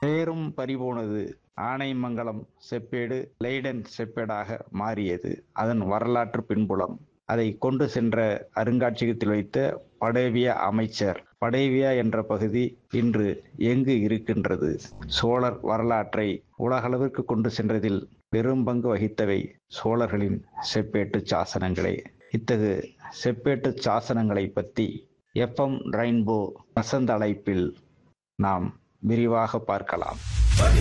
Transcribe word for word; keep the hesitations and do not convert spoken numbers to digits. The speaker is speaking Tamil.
பெயரும் பறிபோனது. ஆனைமங்கலம் செப்பேடு லெய்டன் செப்பேடாக மாறியது. அதன் வரலாற்று பின்புலம் அதை கொண்டு சென்ற அருங்காட்சியகத்தில் வைத்த படேவியா அமைச்சர். படேவியா என்ற பகுதி இன்று எங்கு இருக்கின்றது? சோழர் வரலாற்றை உலகளவிற்கு கொண்டு சென்றதில் பெரும் பங்கு வகித்தவை சோழர்களின் செப்பேட்டு சாசனங்களே. இத்தகு செப்பேட்டு சாசனங்களை பற்றி எஃப்எம் ரெயின்போ வசந்த அழைப்பில் நாம் விரிவாக பார்க்கலாம்.